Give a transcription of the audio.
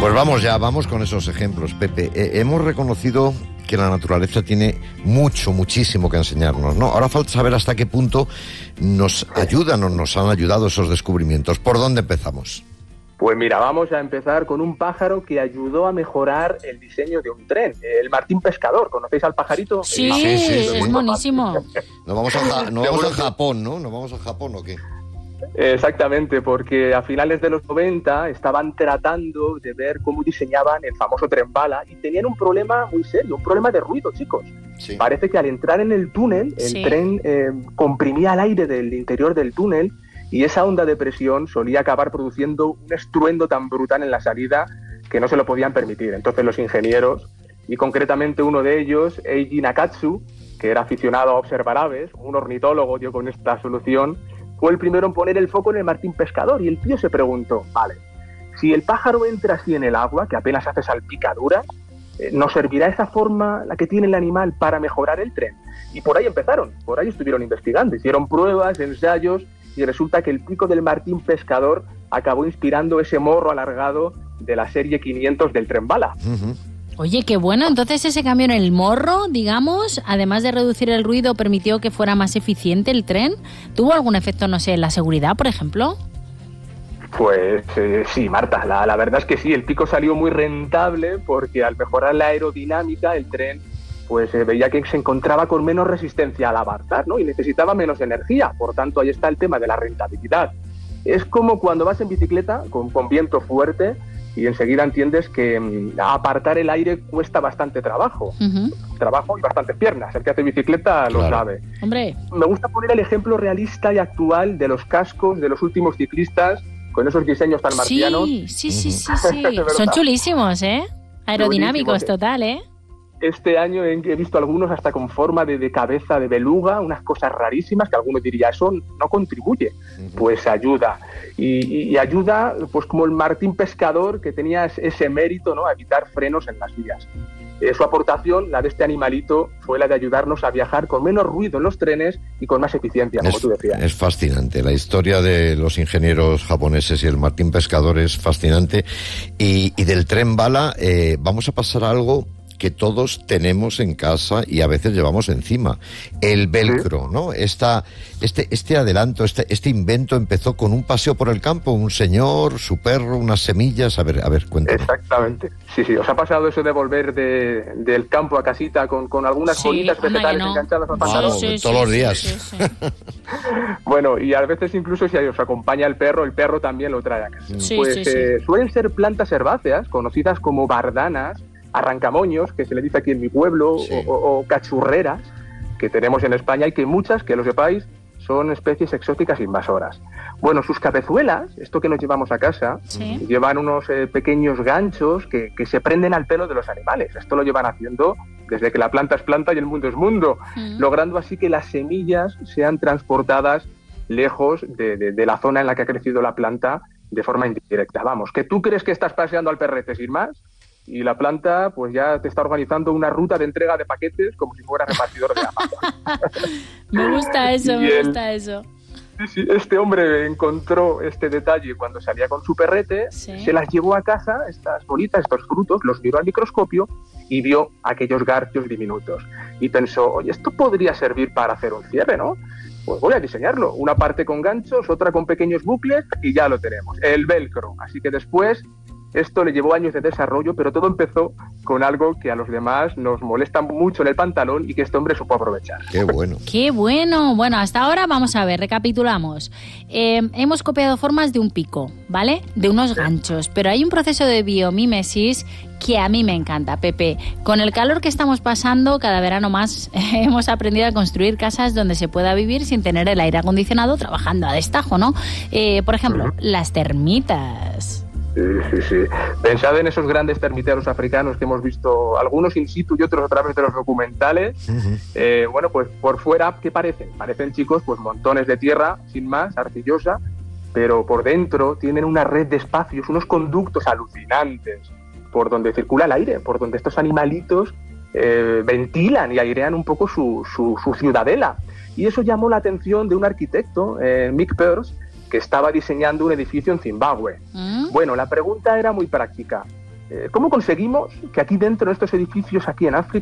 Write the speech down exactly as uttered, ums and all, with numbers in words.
Pues vamos ya, vamos con esos ejemplos, Pepe. Eh, hemos reconocido que la naturaleza tiene mucho, muchísimo que enseñarnos, ¿no? Ahora falta saber hasta qué punto nos ayudan o nos han ayudado esos descubrimientos. ¿Por dónde empezamos? Pues mira, vamos a empezar con un pájaro que ayudó a mejorar el diseño de un tren, el martín pescador. ¿Conocéis al pajarito? Sí, sí, sí, sí. Es buenísimo. Nos vamos a, nos vamos a Japón, ¿no? ¿Nos vamos a Japón o qué? Exactamente, porque a finales de los noventa estaban tratando de ver cómo diseñaban el famoso tren bala y tenían un problema muy serio, un problema de ruido, chicos. Sí. Parece que al entrar en el túnel, el sí. tren eh, comprimía el aire del interior del túnel y esa onda de presión solía acabar produciendo un estruendo tan brutal en la salida que no se lo podían permitir. Entonces los ingenieros, y concretamente uno de ellos, Eiji Nakatsu, que era aficionado a observar aves, un ornitólogo dio con esta solución, fue el primero en poner el foco en el martín pescador y el tío se preguntó, vale, si el pájaro entra así en el agua, que apenas hace salpicaduras, eh, ¿nos servirá esa forma la que tiene el animal para mejorar el tren? Y por ahí empezaron, por ahí estuvieron investigando, hicieron pruebas, ensayos y resulta que el pico del martín pescador acabó inspirando ese morro alargado de la serie quinientos del tren bala. Uh-huh. Oye, qué bueno. Entonces ese cambio en el morro, digamos, además de reducir el ruido, permitió que fuera más eficiente el tren. ¿Tuvo algún efecto, no sé, en la seguridad, por ejemplo? Pues eh, sí, Marta, la, la verdad es que sí, el pico salió muy rentable porque al mejorar la aerodinámica el tren pues eh, veía que se encontraba con menos resistencia al avanzar, ¿no? Y necesitaba menos energía, por tanto ahí está el tema de la rentabilidad. Es como cuando vas en bicicleta con, con viento fuerte y enseguida entiendes que um, apartar el aire cuesta bastante trabajo, uh-huh. trabajo y bastantes piernas. El que hace bicicleta lo claro. sabe. Hombre. Me gusta poner el ejemplo realista y actual de los cascos de los últimos ciclistas con esos diseños tan marcianos. Sí, sí, sí, sí, sí. Son chulísimos, ¿eh? Aerodinámicos, Chulísimos. Total, ¿eh? Este año he visto algunos hasta con forma de, de cabeza de beluga, unas cosas rarísimas que alguno diría, eso no contribuye. Uh-huh. Pues ayuda. Y, y, y ayuda, pues como el martín pescador, que tenía ese mérito, ¿no?, a evitar frenos en las vías. Eh, su aportación, la de este animalito, fue la de ayudarnos a viajar con menos ruido en los trenes y con más eficiencia, como es, tú decías. Es fascinante. La historia de los ingenieros japoneses y el martín pescador es fascinante. Y, y del tren bala, eh, vamos a pasar a algo que todos tenemos en casa y a veces llevamos encima, el velcro, ¿no? Esta, este, este adelanto, este, este invento empezó con un paseo por el campo, un señor, su perro, unas semillas, a ver, a ver, cuéntame. Exactamente, sí, sí, ¿os ha pasado eso de volver de, del campo a casita con, con algunas sí, bolitas vegetales no. enganchadas al pantalón? Wow, sí, sí, todos sí, los días. Sí, sí, sí. Bueno, y a veces incluso si os acompaña el perro, el perro también lo trae a casa. Sí, pues sí, sí. Eh, suelen ser plantas herbáceas, conocidas como bardanas, arrancamoños, que se le dice aquí en mi pueblo, sí. o, o, o cachurreras, que tenemos en España y que muchas, que lo sepáis, son especies exóticas invasoras. Bueno, sus cabezuelas, esto que nos llevamos a casa, sí. llevan unos eh, pequeños ganchos que, que se prenden al pelo de los animales. Esto lo llevan haciendo desde que la planta es planta y el mundo es mundo, mm. logrando así que las semillas sean transportadas lejos de, de, de la zona en la que ha crecido la planta de forma indirecta. Vamos, que tú crees que estás paseando al perrete sin más, y la planta pues ya te está organizando una ruta de entrega de paquetes como si fuera repartidor de Amazon. Me gusta eso, me el, gusta eso. Sí, sí, este hombre encontró este detalle cuando salía con su perrete, sí. se las llevó a casa, estas bolitas, estos frutos, los miró al microscopio y vio aquellos garfios diminutos. Y pensó, oye, esto podría servir para hacer un cierre, ¿no? Pues voy a diseñarlo. Una parte con ganchos, otra con pequeños bucles y ya lo tenemos. El velcro. Así que después esto le llevó años de desarrollo, pero todo empezó con algo que a los demás nos molesta mucho en el pantalón y que este hombre supo aprovechar. ¡Qué bueno! ¡Qué bueno! Bueno, hasta ahora vamos a ver, recapitulamos. Eh, hemos copiado formas de un pico, ¿vale? De unos ganchos, pero hay un proceso de biomímesis que a mí me encanta, Pepe. Con el calor que estamos pasando, cada verano más eh, hemos aprendido a construir casas donde se pueda vivir sin tener el aire acondicionado trabajando a destajo, ¿no? Eh, por ejemplo, uh-huh. las termitas. Sí, sí, sí. Pensad en esos grandes termiteros africanos que hemos visto, algunos in situ y otros a través de los documentales. Uh-huh. Eh, bueno, pues por fuera, ¿qué parecen? Parecen, chicos, pues montones de tierra, sin más, arcillosa, pero por dentro tienen una red de espacios, unos conductos alucinantes por donde circula el aire, por donde estos animalitos eh, ventilan y airean un poco su, su, su ciudadela. Y eso llamó la atención de un arquitecto, eh, Mick Peirce, que estaba diseñando un edificio en Zimbabue. ¿Mm? Bueno, la pregunta era muy práctica. Eh, ¿Cómo conseguimos que aquí dentro de estos edificios, aquí en África,